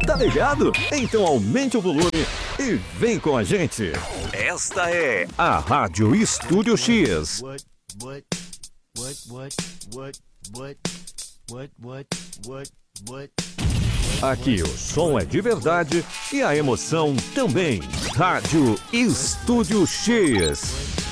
Tá ligado? Então aumente o volume e vem com a gente. Esta é a Rádio Estúdio X. Aqui o som é de verdade e a emoção também. Rádio Estúdio X.